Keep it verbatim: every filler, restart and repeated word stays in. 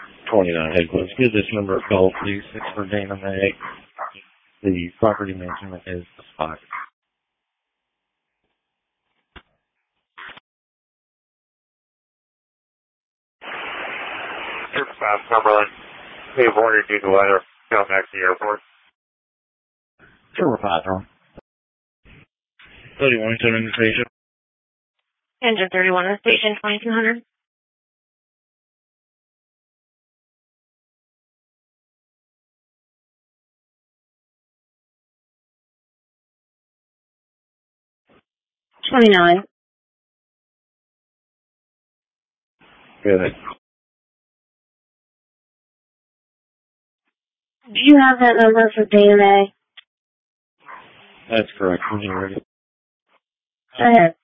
twenty-nine headquarters. Give this number a call, please. It's for Dana May. The property management is the spot. Air five, Cumberland. We have ordered due to weather. Come back to the airport. Sure, five, Ron. thirty-one, seven, station. Engine thirty-one, the station, twenty-two hundred. twenty-nine. Good. Do you have that number for Dana May? That's correct. When you're ready. Go ahead.